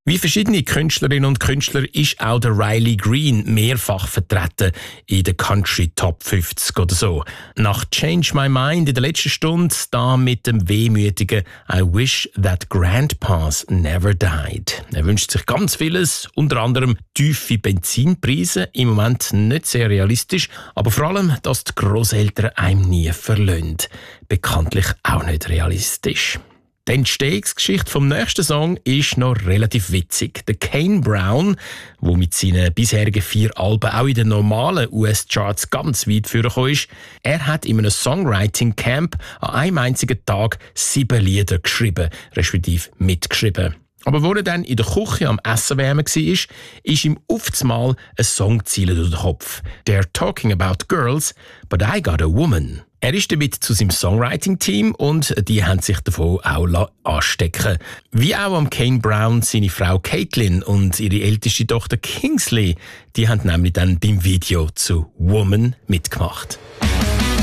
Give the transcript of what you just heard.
Wie verschiedene Künstlerinnen und Künstler ist auch der Riley Green mehrfach vertreten in der Country Top 50 oder so. Nach Change My Mind in der letzten Stunde da mit dem wehmütigen I Wish That Grandpas Never Died. Er wünscht sich ganz vieles, unter anderem tiefe Benzinpreise, im Moment nicht sehr realistisch, aber vor allem, dass die Grosseltern einem nie verlassen. Bekanntlich auch nicht realistisch. Die Entstehungsgeschichte vom nächsten Song ist noch relativ witzig. Der Kane Brown, der mit seinen bisherigen 4 Alben auch in den normalen US-Charts ganz weit vorgekommen ist, er hat in einem Songwriting-Camp an einem einzigen Tag 7 Lieder geschrieben, respektive mitgeschrieben. Aber wo er dann in der Küche am Essen wärmen war, ist ihm oftmals ein Songziele durch den Kopf. They're talking about girls, but I got a woman. Er ist damit zu seinem Songwriting-Team und die haben sich davon auch anstecken. Wie auch am Kane Brown seine Frau Caitlin und ihre älteste Tochter Kingsley, die haben nämlich dann beim Video zu Woman mitgemacht.